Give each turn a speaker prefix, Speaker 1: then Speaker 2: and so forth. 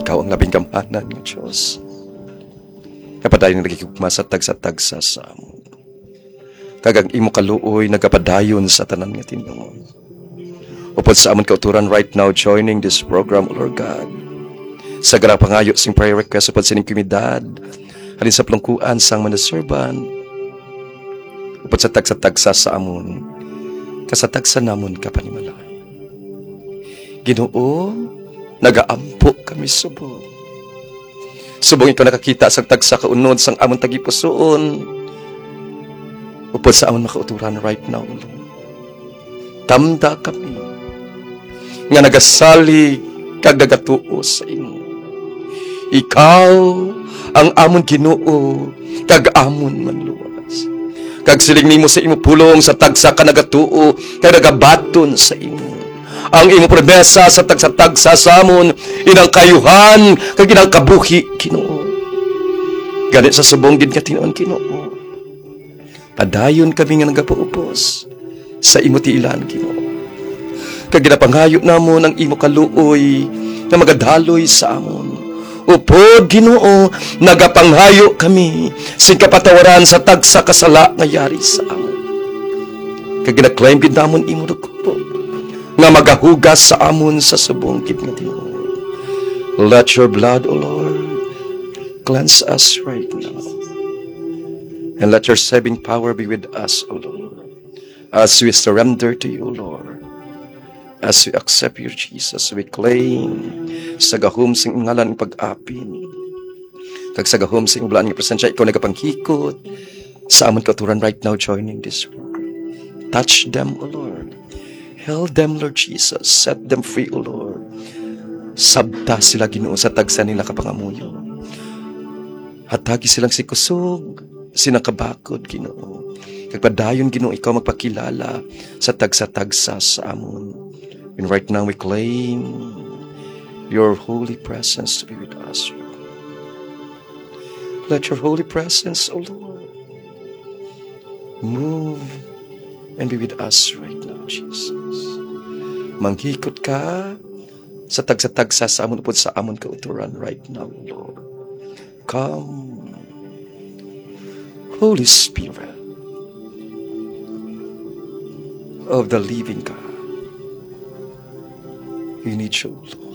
Speaker 1: Ikaw ang labing gampanan ng Diyos. Kapadayon nagigugma sa tagsa-tagsa sa amon. Kagang imo kaluoy nagapadayon sa tanan nga tinuod. Upod sa amon kauturan right now, joining this program, O Lord God. Sa pangayo sing prayer request upod sa inyong kumidad, halin sa plungkuan sang manaserban, upod sa tagsa-tagsa sa amon, kasatagsa namon kapanimalay. Ginoo, nagaampo kami subong. Subong ikaw nakakita sa tagsa kaunod sang amon tagipusoon, upod sa amon makauturan right now, Lord. Tamda kami, nga nagasali kag nagatuo sa imo. Ikaw ang amon Ginoo kag amon manluwas. Kag siling nimo sa imo pulong sa tagsa ka nagatuo kag nagabaton sa imo. Ang imo promesa sa tagsa-tagsa sa amon inang kayuhan kag inang kabuhi Ginoo. Ganit sa subong gid nga tinuon Ginoo. Padayon kami nga nagapuupos sa imo tiilan Ginoo. Kag ginapangayo namon ang imo kaluoy nga magadaloy sa amon. Upod Ginoo, nagapanghayo kami sing kapatawaran sa tagsa kasala nga yari sa amon. Kag gina-claim gid namon imo dugo nga magahugas sa amon sa subong gid nga tinuod. Let your blood, O Lord, cleanse us right now. And let your saving power be with us, O Lord, as we surrender to you, Lord. As we accept you, Jesus, we claim sa gahom sing ngalan ng pag-apin. Kag sa gahom sing bulan ng presensya, ikaw nagapanghikot sa amon kauturan right now joining this program. Touch them, O Lord. Heal them, Lord Jesus. Set them free, O Lord. Sabta sila Ginoo sa tagsa nila kapangamuyo. Hatagi silang sikusog, sinakabakod Ginoo. Kag padayon Ginoo ikaw magpakilala sa tagsa-tagsa sa amon. And right now we claim your holy presence to be with us. Let your holy presence, O Lord, move and be with us right now, Jesus. Manghikot ka sa tagsa-tagsa sa amon upod sa amon kauturan right now, Lord. Come, Holy Spirit of the living God. We need you, Lord.